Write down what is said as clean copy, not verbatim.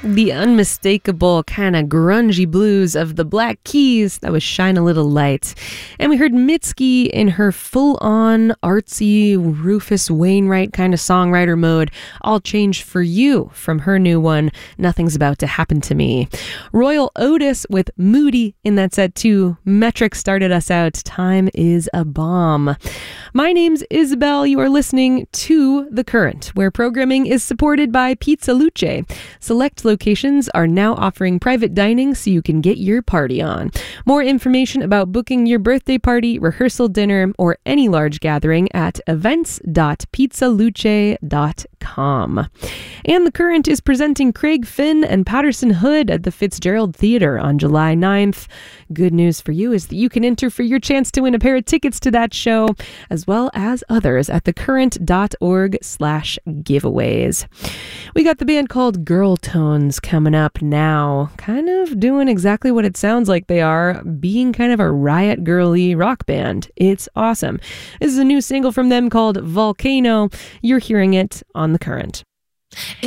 The unmistakable kind of grungy blues of the Black Keys. That was Shine a Little Light. And we heard Mitski in her full-on artsy Rufus Wainwright kind of songwriter mode, All Changed for You, from her new one, Nothing's About to Happen to Me. Royal Otis with Moody in that set too. Metric started us out, Time is a Bomb. My name's Isabel. You are listening to The Current, where programming is supported by Pizza Luce. Select locations are now offering private dining so you can get your party on. More information about booking your birthday party, rehearsal dinner, or any large gathering at events.pizzaluce.com. And The Current is presenting Craig Finn and Patterson Hood at the Fitzgerald Theatre on July 9th. Good news for you is that you can enter for your chance to win a pair of tickets to that show, as well as others at thecurrent.org/giveaways. We got the band called Girl Tones coming up now, kind of doing exactly what it sounds like they are, being kind of a riot girly rock band. It's awesome. This is a new single from them called Volcano. You're hearing it on The Current. It's